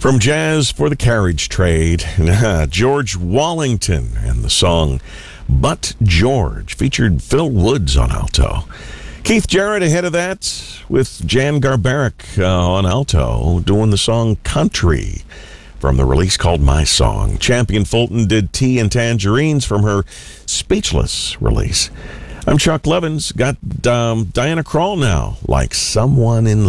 From Jazz for the Carriage Trade, George Wallington and the song But George featured Phil Woods on alto. Keith Jarrett ahead of that with Jan Garbarek on alto doing the song Country from the release called My Song. Champion Fulton did Tea and Tangerines from her Speechless release. I'm Chuck Levins. Got Diana Krall now, Like Someone in